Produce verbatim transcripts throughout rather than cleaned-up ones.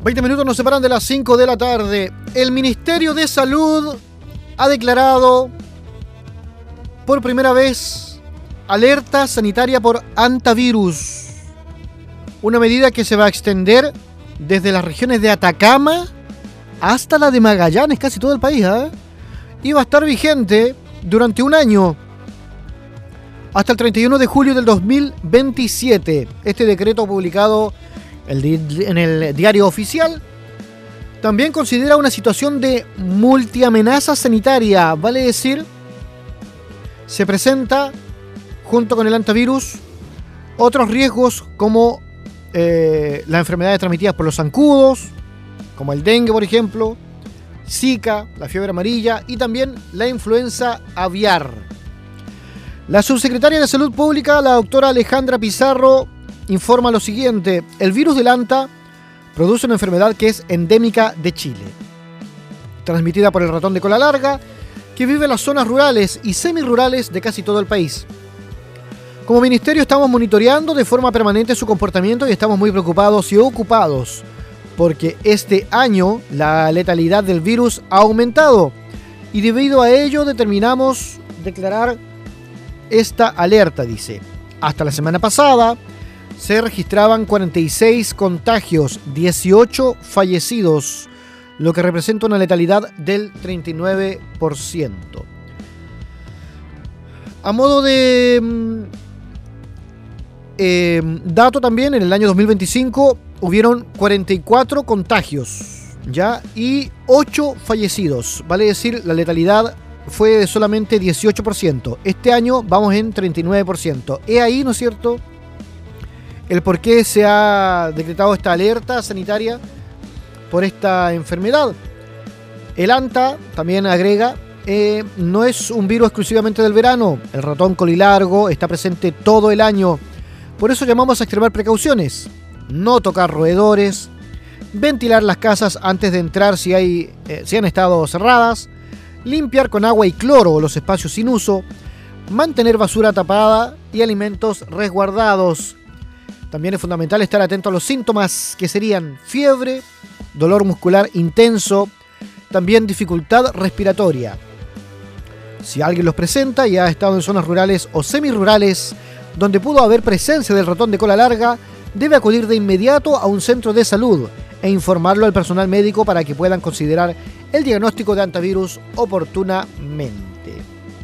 veinte minutos nos separan de las cinco de la tarde. El Ministerio de Salud ha declarado por primera vez alerta sanitaria por hantavirus. Una medida que se va a extender desde las regiones de Atacama hasta la de Magallanes, casi todo el país, ¿eh? Y va a estar vigente durante un año, hasta el treinta y uno de julio del dos mil veintisiete. Este decreto publicado en el Diario Oficial también considera una situación de multiamenaza sanitaria, vale decir, se presenta junto con el hantavirus otros riesgos como eh, las enfermedades transmitidas por los zancudos, como el dengue, por ejemplo, Zika, la fiebre amarilla y también la influenza aviar. La subsecretaria de Salud Pública, la doctora Alejandra Pizarro, informa lo siguiente: el virus del hanta produce una enfermedad que es endémica de Chile, transmitida por el ratón de cola larga, que vive en las zonas rurales y semirurales de casi todo el país. Como ministerio estamos monitoreando de forma permanente su comportamiento y estamos muy preocupados y ocupados porque este año la letalidad del virus ha aumentado y debido a ello determinamos declarar esta alerta, dice. Hasta la semana pasada se registraban cuarenta y seis contagios, dieciocho fallecidos, lo que representa una letalidad del treinta y nueve por ciento. A modo de eh, dato también, en el año dos mil veinticinco hubieron cuarenta y cuatro contagios, ¿ya? Y ocho fallecidos, vale decir, la letalidad fue de solamente dieciocho por ciento. Este año vamos en treinta y nueve por ciento. He ahí, ¿no es cierto?, el por qué se ha decretado esta alerta sanitaria por esta enfermedad. El hanta, también agrega, eh, no es un virus exclusivamente del verano. El ratón colilargo está presente todo el año. Por eso llamamos a extremar precauciones. No tocar roedores, ventilar las casas antes de entrar si, hay, eh, si han estado cerradas, limpiar con agua y cloro los espacios sin uso, mantener basura tapada y alimentos resguardados. También es fundamental estar atento a los síntomas que serían fiebre, dolor muscular intenso, también dificultad respiratoria. Si alguien los presenta y ha estado en zonas rurales o semirurales donde pudo haber presencia del ratón de cola larga, debe acudir de inmediato a un centro de salud e informarlo al personal médico para que puedan considerar el diagnóstico de hantavirus oportunamente.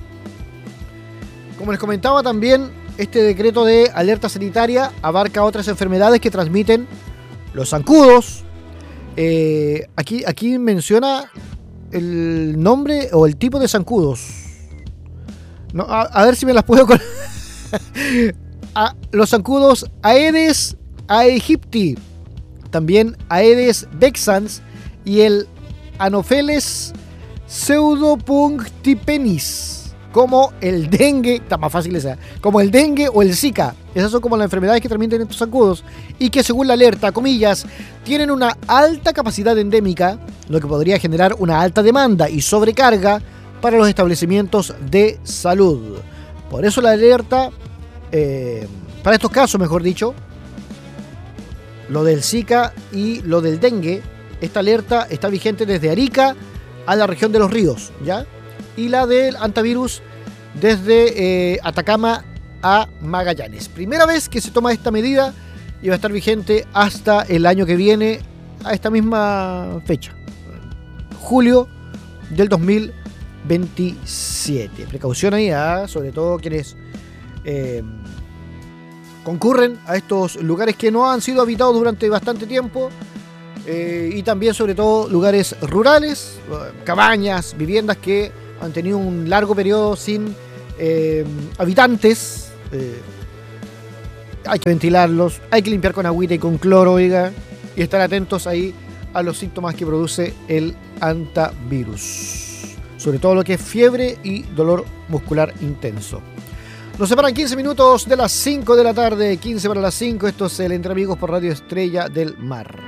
Como les comentaba también, este decreto de alerta sanitaria abarca otras enfermedades que transmiten los zancudos. Eh, aquí, aquí menciona el nombre o el tipo de zancudos. No, a, a ver si me las puedo... Con... a, los zancudos Aedes aegypti, también Aedes vexans y el Anopheles pseudopunctipenis, como el dengue, está más fácil esa, como el dengue o el Zika. Esas son como las enfermedades que transmiten estos zancudos y que, según la alerta, comillas, tienen una alta capacidad endémica, lo que podría generar una alta demanda y sobrecarga para los establecimientos de salud. Por eso la alerta, eh, para estos casos, mejor dicho, lo del Zika y lo del dengue, esta alerta está vigente desde Arica a la región de Los Ríos, ¿ya? Y la del hantavirus desde eh, Atacama a Magallanes. Primera vez que se toma esta medida y va a estar vigente hasta el año que viene, a esta misma fecha, julio del dos mil veintisiete. Precaución ahí, ¿eh? Sobre todo quienes eh, concurren a estos lugares que no han sido habitados durante bastante tiempo. Eh, y también, sobre todo, lugares rurales, cabañas, viviendas que han tenido un largo periodo sin eh, habitantes. Eh, hay que ventilarlos, hay que limpiar con agüita y con cloro, oiga, y estar atentos ahí a los síntomas que produce el hantavirus. Sobre todo lo que es fiebre y dolor muscular intenso. Nos separan quince minutos de las cinco de la tarde, quince para las cinco. Esto es el Entre Amigos por Radio Estrella del Mar.